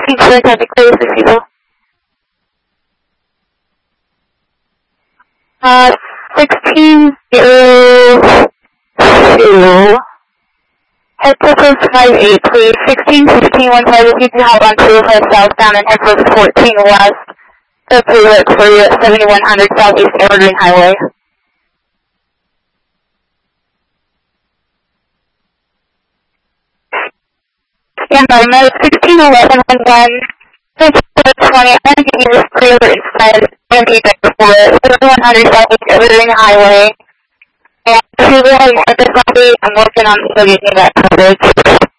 16 traffic clear 60. 1602. Head close 58, please. 161515, if you can hold on 205 southbound and head close 14 west. So please look for you at 7100 Southeast Evergreen Highway. Stand by, mode 161111. 20, I'm going to give you this trailer inside. I'm going to be back before it. 7100 Southeast Evergreen Highway. And if you're really at the property, I'm working on still getting that coverage.